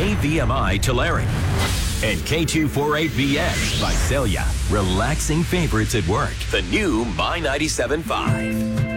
KVMI Tulare. And K248VX Visalia. Relaxing favorites at work. The new My 97.5.